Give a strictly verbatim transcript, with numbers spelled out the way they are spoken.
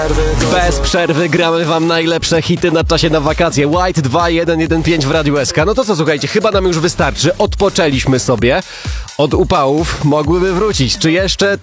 Bez przerwy gramy wam najlepsze hity na czasie na wakacje. White dwa jeden jeden pięć w Radiu S K. No to co, słuchajcie, chyba nam już wystarczy. Odpoczęliśmy sobie od upałów. Mogłyby wrócić. Czy jeszcze